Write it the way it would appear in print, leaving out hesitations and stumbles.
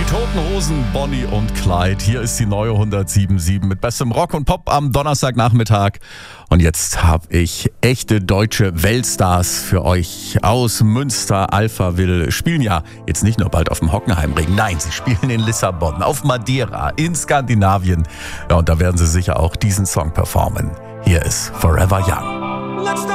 Die Toten Hosen, Bonnie und Clyde. Hier ist die neue 107.7 mit bestem Rock und Pop am Donnerstagnachmittag. Und jetzt habe ich echte deutsche Weltstars für euch aus Münster. Alphaville spielen ja jetzt nicht nur bald auf dem Hockenheimring. Nein, sie spielen in Lissabon, auf Madeira, in Skandinavien. Ja, und da werden sie sicher auch diesen Song performen. Hier ist Forever Young.